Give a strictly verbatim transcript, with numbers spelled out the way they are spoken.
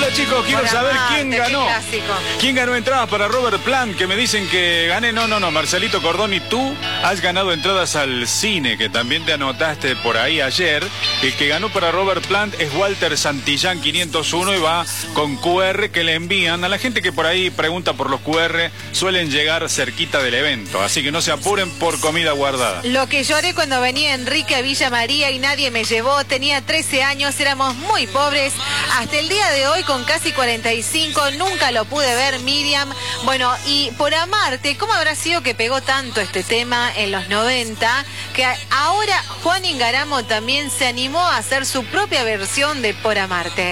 Hola chicos, quiero Por saber amarte, quién qué ganó. clásico. ¿Quién ganó entradas para Robert Plant? Que me dicen que gané. No, no, no, Marcelito Cordoni, tú has ganado entradas al cine, que también te anotaste por ahí ayer. El que ganó para Robert Plant es Walter Santillán quinientos uno y va con Q R que le envían. A la gente que por ahí pregunta por los Q R suelen llegar cerquita del evento, así que no se apuren por comida guardada. Lo que lloré cuando venía Enrique a Villa María y nadie me llevó, tenía trece años, éramos muy pobres. Hasta el día de hoy, con casi cuarenta y cinco, nunca lo pude ver, Miriam. Bueno, y por amarte, ¿cómo habrá sido que pegó tanto este tema en los noventa? Que ahora Juan Ingaramo también se animó a hacer su propia versión de Por amarte.